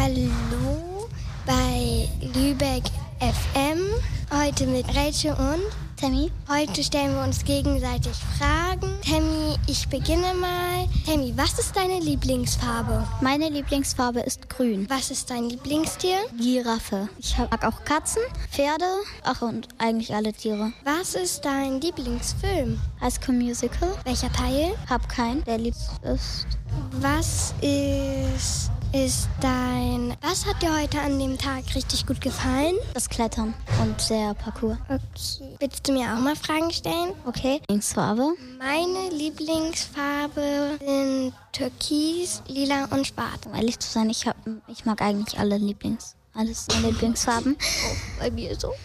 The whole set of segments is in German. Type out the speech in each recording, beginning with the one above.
Hallo bei Lübeck FM. Heute mit Rachel und Tammy. Heute stellen wir uns gegenseitig Fragen. Tammy, ich beginne mal. Tammy, was ist deine Lieblingsfarbe? Meine Lieblingsfarbe ist grün. Was ist dein Lieblingstier? Giraffe. Ich mag auch Katzen, Pferde, und eigentlich alle Tiere. Was ist dein Lieblingsfilm? High School Musical. Welcher Teil? Hab keinen, der lieb ist. Was hat dir heute an dem Tag richtig gut gefallen? Das Klettern und der Parcours. Okay. Willst du mir auch mal Fragen stellen? Okay. Lieblingsfarbe? Meine Lieblingsfarbe sind Türkis, Lila und Schwarz. Um ehrlich zu sein, ich mag eigentlich alles meine Lieblingsfarben. Oh, bei mir so.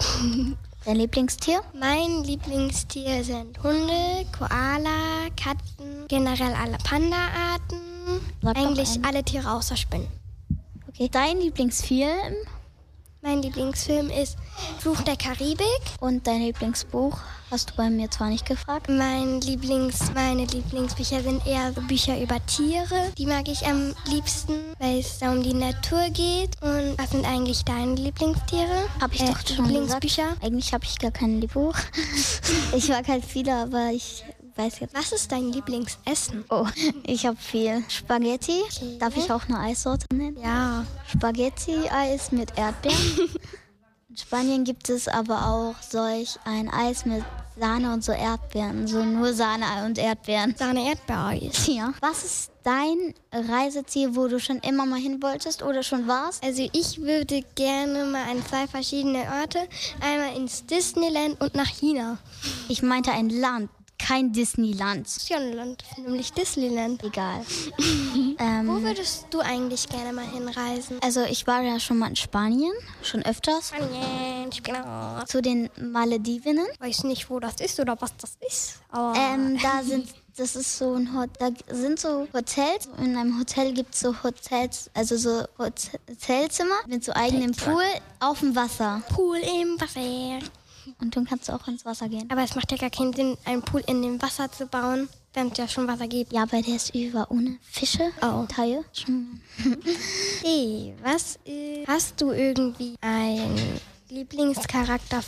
Dein Lieblingstier? Mein Lieblingstier sind Hunde, Koala, Katzen, generell alle Panda-Arten. Eigentlich alle Tiere außer Spinnen. Okay. Dein Lieblingsfilm? Mein Lieblingsfilm ist Fluch der Karibik. Und dein Lieblingsbuch? Hast du bei mir zwar nicht gefragt. Meine Lieblingsbücher sind eher so Bücher über Tiere. Die mag ich am liebsten, weil es da um die Natur geht. Und was sind eigentlich deine Lieblingstiere? Habe ich doch schon Lieblingsbücher? gesagt. Eigentlich habe ich gar kein Buch. Ich mag halt viele, aber ich weiß jetzt. Was ist dein Lieblingsessen? Oh, ich habe viel. Spaghetti. Okay. Darf ich auch eine Eissorte nennen? Ja. Spaghetti-Eis mit Erdbeeren. In Spanien gibt es aber auch solch ein Eis mit Sahne und so Erdbeeren. So nur Sahne und Erdbeeren. Sahne-Erdbeereis. Ja. Was ist dein Reiseziel, wo du schon immer mal hin wolltest oder schon warst? Also ich würde gerne mal an 2 verschiedene Orte. Einmal ins Disneyland und nach China. Ich meinte ein Land. Kein Disneyland. Das ist ja ein Land, nämlich Disneyland. Egal. Wo würdest du eigentlich gerne mal hinreisen? Also ich war ja schon mal in Spanien, schon öfters. Spanien, genau. Zu den Malediven. Weiß nicht, wo das ist oder was das ist. Aber das ist so da sind so Hotels. In einem Hotel gibt es so Hotels, also so Hotelzimmer mit so eigenem Pool auf dem Wasser. Pool im Wasser. Und dann kannst du auch ins Wasser gehen. Aber es macht ja gar keinen Sinn, einen Pool in dem Wasser zu bauen, wenn es ja schon Wasser gibt. Ja, aber der ist ohne Fische. Oh. Teile. Hey, hast du irgendwie einen Lieblingscharakter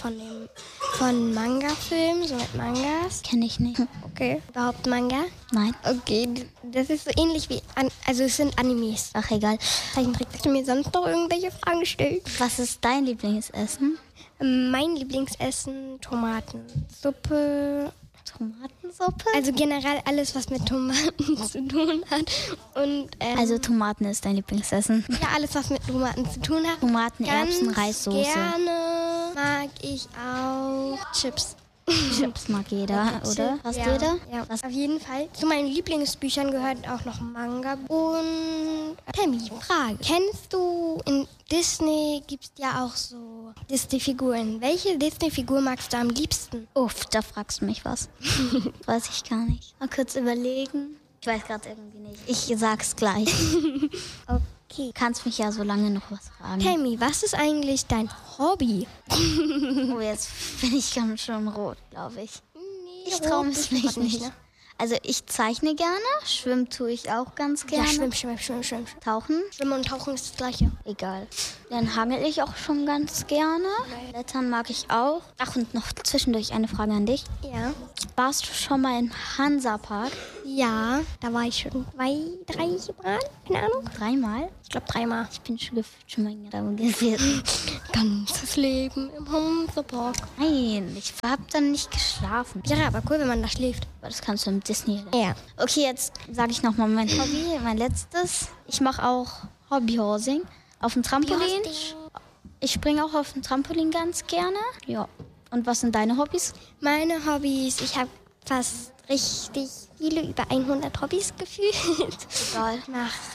von Manga-Filmen, so mit Mangas? Kenn ich nicht. Okay. Überhaupt Manga? Nein. Okay, das ist so ähnlich wie, also es sind Animes. Ach, egal. Zeichentrick. Hast du mir sonst noch irgendwelche Fragen gestellt? Was ist dein Lieblingsessen? Mein Lieblingsessen, Tomatensuppe. Tomatensuppe? Also generell alles, was mit Tomaten zu tun hat. Und, also Tomaten ist dein Lieblingsessen? Ja, alles, was mit Tomaten zu tun hat. Tomaten, Erbsen, Reissoße. Gerne mag ich auch Chips. Chips mag jeder, oder? Fast jeder? Ja, auf jeden Fall. Zu meinen Lieblingsbüchern gehört auch noch Manga. Und Tammy, Frage. Kennst du, in Disney gibt es ja auch so Disney-Figuren. Welche Disney-Figur magst du am liebsten? Uff, da fragst du mich was. Weiß ich gar nicht. Mal kurz überlegen. Ich weiß gerade irgendwie nicht. Ich sag's gleich. Okay. Du kannst mich ja so lange noch was fragen. Tammy, was ist eigentlich dein Hobby? Oh, jetzt bin ich ganz schön rot, glaube ich. Nee, ich traue mich nicht. Ne? Also ich zeichne gerne, schwimmen tue ich auch ganz gerne. Ja, schwimmen. Tauchen? Schwimmen und Tauchen ist das Gleiche. Egal. Dann hangel ich auch schon ganz gerne. Klettern mag ich auch. Ach, und noch zwischendurch eine Frage an dich. Ja. Warst du schon mal im Hansapark? Ja, da war ich schon 3 Mal, keine Ahnung. 3 Mal? Ich glaube 3 Mal. Ich bin schon mal da gewesen. Ganzes Leben im Hansapark. Nein, ich habe dann nicht geschlafen. Ja, aber cool, wenn man da schläft. Aber das kannst du im Disney. Ja. Okay, jetzt sage ich nochmal mein Hobby, mein letztes. Ich mache auch Hobbyhorsing auf dem Trampolin. Ich springe auch auf dem Trampolin ganz gerne. Ja. Und was sind deine Hobbys? Meine Hobbys, ich habe fast richtig viele, über 100 Hobbys gefühlt. Egal. Ich mache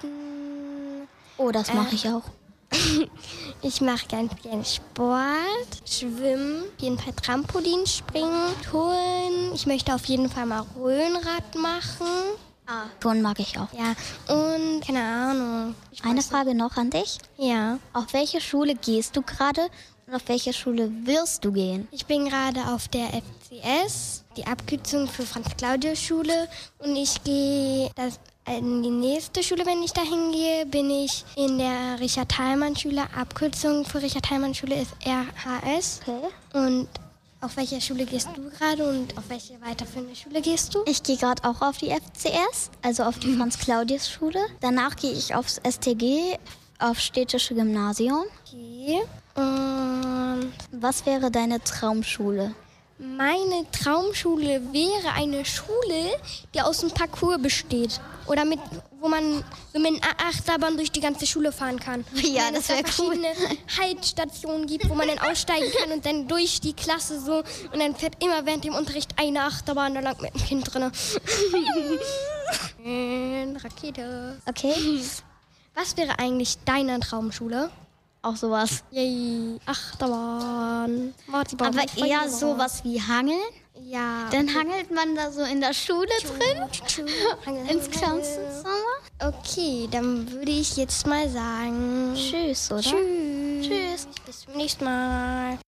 Reiten. Oh, das mache ich auch. Ich mache ganz gerne Sport, Schwimmen, auf jeden Fall Trampolin springen, Touren. Ich möchte auf jeden Fall mal Röhnrad machen. Touren mag ich auch. Ja, und keine Ahnung. Eine Frage noch an dich. Ja. Auf welche Schule gehst du gerade und auf welche Schule wirst du gehen? Ich bin gerade auf der FCS, die Abkürzung für Franz-Claudius-Schule. Und ich gehe in die nächste Schule, wenn ich da hingehe, bin ich in der Richard-Heilmann-Schule. Abkürzung für Richard-Heilmann-Schule ist RHS. Okay. Und auf welcher Schule gehst du gerade und auf welche weiterführende Schule gehst du? Ich gehe gerade auch auf die FCS, also auf die Franz-Claudius-Schule. Danach gehe ich aufs STG, auf Städtische Gymnasium. Okay. Und Was wäre deine Traumschule? meine Traumschule wäre eine Schule, die aus dem Parcours besteht. Oder wo man so mit einer Achterbahn durch die ganze Schule fahren kann. Ja, Und das es da wär cool. verschiedene Haltstationen gibt, wo man dann aussteigen kann und dann durch die Klasse so. Und dann fährt immer während dem Unterricht eine Achterbahn da lang mit dem Kind drin. Rakete. Okay, Was wäre eigentlich deine Traumschule? auch sowas. Yay, Achterbahn. Marzipan, Aber eher Feuerwehr. sowas wie Hangeln. Ja. Dann hangelt man da so in der Schule drin. Ins Klassenzimmer. Okay, dann würde ich jetzt mal sagen. Tschüss, oder? Tschüss. Tschüss. Bis zum nächsten Mal.